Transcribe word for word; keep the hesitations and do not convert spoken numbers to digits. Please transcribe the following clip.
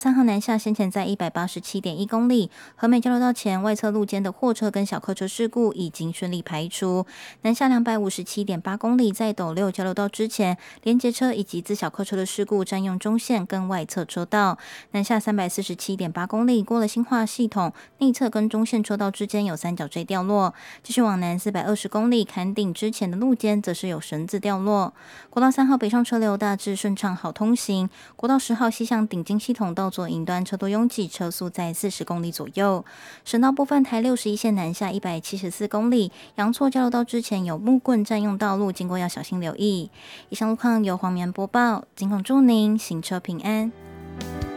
三号南下先前在一百八十七点一公里，和美交流道前外侧路肩的货车跟小客车事故已经顺利排除。南下两百五十七点八公里，在斗六交流道之前，连接车以及自小客车的事故占用中线跟外侧车道。南下三百四十七点八公里，过了新化系统，内侧跟中线车道之间有三角锥掉落。继续往南四百二十公里，坎顶之前的路肩则是有绳子掉落。国道三号北上车流大致顺畅好通行，国道十号西向顶金系统道左引端车多拥挤，车速在四十公里左右。省道部分，台六十一线南下一百七十四公里，阳错交流道之前有木棍占用道路，经过要小心留意。以上路况由黄棉播报，警广祝您行车平安。